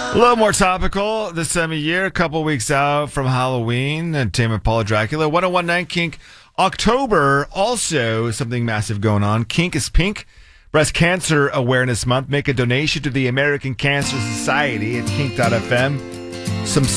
A little more topical this time of year, a couple weeks out from Halloween. Entertainment Paula Dracula. 1019 Kink. October, also something massive going on. Kink is Pink. Breast Cancer Awareness Month. Make a donation to the American Cancer Society at kink.fm. Some